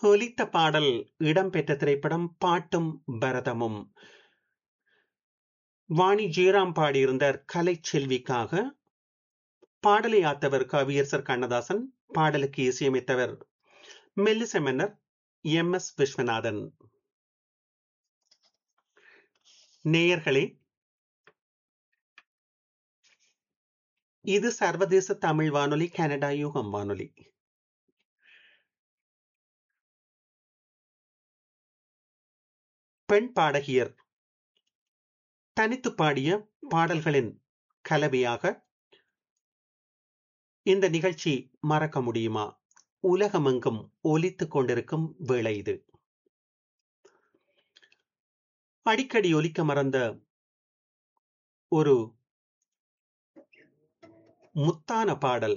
ஒலித்த பாடல் இடம்பெற்ற திரைப்படம் பாட்டும் பரதமும். வாணி ஜெயராம் பாடியிருந்தார் கலைச்செல்விக்காக. பாடலை ஆத்தவர் கவியரசர் கண்ணதாசன். பாடலுக்கு இசையமைத்தவர் மெல்லிசை மன்னர் எம்.எஸ். விஸ்வநாதன். நேயர்களே, இது சர்வதேச தமிழ் வானொலி, கனடா யுகம் வானொலி. பெண் பாடகியர் தனித்து பாடிய பாடல்களின் கலவையாக இந்த நிகழ்ச்சி மறக்க முடியுமா? உலகமெங்கும் ஒலித்துக் கொண்டிருக்கும் வேளை இது. அடிக்கடி ஒலிக்க மறந்த ஒரு முத்தான பாடல்.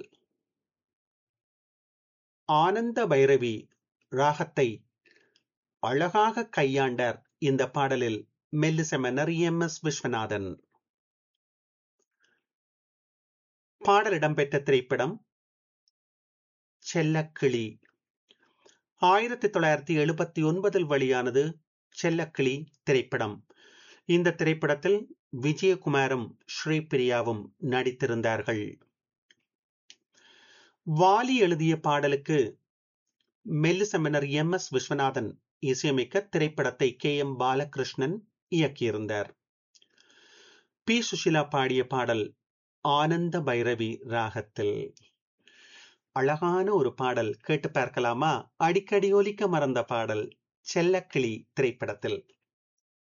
ஆனந்த பைரவி ராகத்தை அழகாக கையாண்டார் இந்த பாடலில் மெல்லிசை மன்னர் எம்.எஸ். விஸ்வநாதன். பாடல் இடம்பெற்ற திரைப்படம் செல்லக்கிளி. 1979 வெளியானது செல்லக்கிளி திரைப்படம். இந்த திரைப்படத்தில் விஜயகுமாரும் ஸ்ரீபிரியாவும் நடித்திருந்தார்கள். வாலி எழுதிய பாடலுக்கு மெல்லிசை மன்னர் எம்.எஸ். விஸ்வநாதன் இசையமைக்க திரைப்படத்தை கே.எம். பாலகிருஷ்ணன் இயக்கியிருந்தார். பி. சுஷிலா பாடிய பாடல் ஆனந்த பைரவி ராகத்தில். அழகான ஒரு பாடல், கேட்டு பார்க்கலாமா? அடிக்கடி ஒலிக்க மறந்த பாடல் செல்லக்கிளி திரைப்படத்தில்.